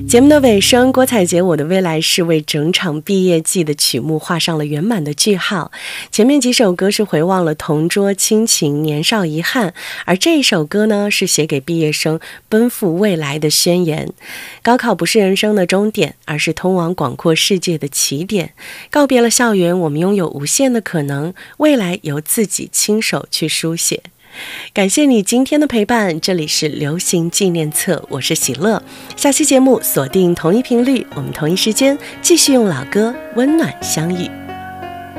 节目的尾声，郭采洁《我的未来是》为整场毕业季的曲目画上了圆满的句号。前面几首歌是回望了同桌亲情、年少遗憾，而这一首歌呢，是写给毕业生奔赴未来的宣言。高考不是人生的终点，而是通往广阔世界的起点。告别了校园，我们拥有无限的可能，未来由自己亲手去书写。感谢你今天的陪伴，这里是流行纪念册，我是喜乐。下期节目锁定同一频率，我们同一时间继续用老歌温暖相遇。